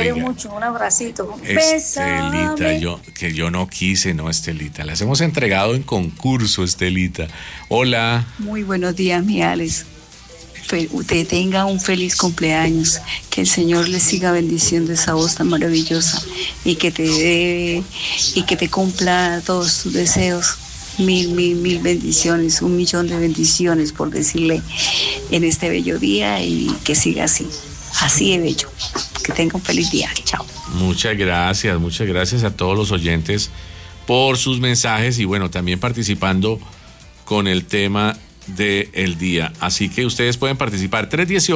quiero Oiga, mucho. Un abracito. Estelita, Bésame. yo no quise, no, Estelita. Las hemos entregado en concurso, Estelita. Hola. Muy buenos días, mi Alex. Usted tenga un feliz cumpleaños, que el Señor le siga bendiciendo esa voz tan maravillosa y que te dé y que te cumpla todos tus deseos. Mil bendiciones, 1.000.000 de bendiciones, por decirle, en este bello día, y que siga así de bello. Que tenga un feliz día. Chao. Muchas gracias a todos los oyentes por sus mensajes y bueno, también participando con el tema del día. Así que ustedes pueden participar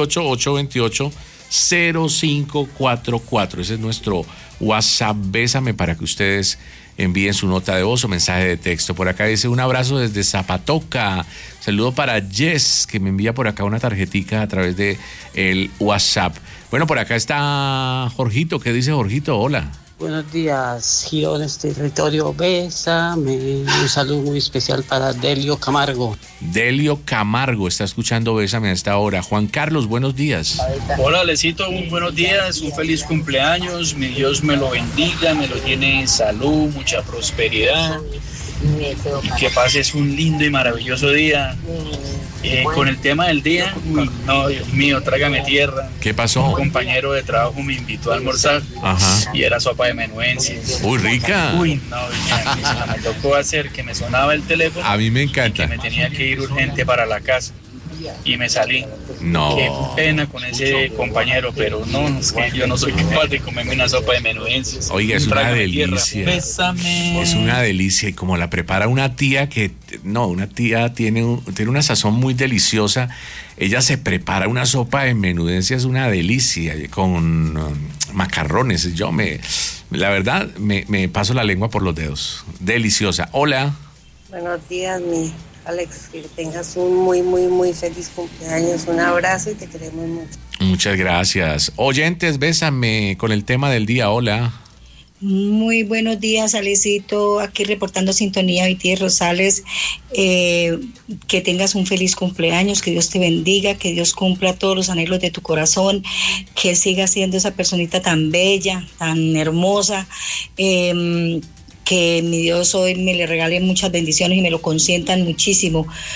318-828-0544. Ese es nuestro WhatsApp. Bésame para que ustedes envíen su nota de voz o mensaje de texto. Por acá dice un abrazo desde Zapatoca. Saludo para Jess, que me envía por acá una tarjetica a través de el WhatsApp. Bueno, por acá está Jorgito. ¿Qué dice Jorgito? Hola. Buenos días, Girones Territorio, bésame. Un saludo muy especial para Delio Camargo. Delio Camargo está escuchando Bésame a esta hora. Juan Carlos, buenos días. Hola, Alecito, muy buenos días, un feliz cumpleaños, mi Dios me lo bendiga, me lo llene en salud, mucha prosperidad, y que pases un lindo y maravilloso día. Con el tema del día, no, Dios mío, trágame tierra. ¿Qué pasó? Un compañero de trabajo me invitó a almorzar. Ajá. Y era sopa de menudencias. Uy, rica. Uy, no, me tocó hacer que me sonaba el teléfono. A mí me encanta. Y que me tenía que ir urgente para la casa. Y me salí. No. Qué pena con ese compañero, pero no, es que yo no soy capaz de comerme una sopa de menudencias. Oiga, es una delicia. Bésame. Es una delicia y como la prepara una tía una tía tiene una sazón muy deliciosa. Ella se prepara una sopa de menudencias, una delicia, con macarrones. La verdad, me paso la lengua por los dedos. Deliciosa. Hola. Buenos días, mi Alex, que tengas un muy feliz cumpleaños, un abrazo y te queremos mucho. Muchas gracias. Oyentes, bésame con el tema del día. Hola. Muy buenos días, Alecito, aquí reportando sintonía, Viti Rosales. Que tengas un feliz cumpleaños, que Dios te bendiga, que Dios cumpla todos los anhelos de tu corazón, que sigas siendo esa personita tan bella, tan hermosa, que mi Dios hoy me le regale muchas bendiciones y me lo consientan muchísimo.